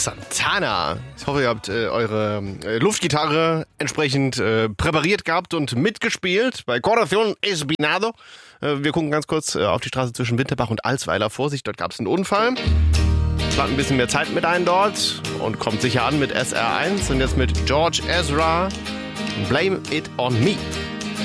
Santana. Ich hoffe, ihr habt eure Luftgitarre entsprechend präpariert gehabt und mitgespielt bei Corazón Espinado. Wir gucken ganz kurz auf die Straße zwischen Winterbach und Alsweiler. Vorsicht, dort gab es einen Unfall. Plant ein bisschen mehr Zeit mit ein dort und kommt sicher an mit SR1 und jetzt mit George Ezra. Blame It On Me.